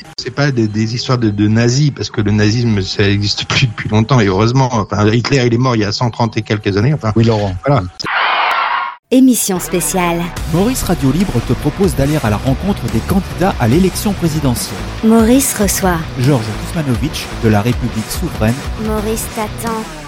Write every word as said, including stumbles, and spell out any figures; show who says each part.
Speaker 1: C'est pas des, des histoires de, de nazis, parce que le nazisme, ça n'existe plus depuis longtemps, et heureusement. Enfin, Hitler, il est mort il y a cent trente et quelques années. Enfin,
Speaker 2: oui, Laurent.
Speaker 1: Voilà.
Speaker 3: Émission spéciale.
Speaker 4: Maurice Radio Libre te propose d'aller à la rencontre des candidats à l'élection présidentielle.
Speaker 3: Maurice reçoit
Speaker 4: Georges Kuzmanovic de la République souveraine.
Speaker 3: Maurice t'attend.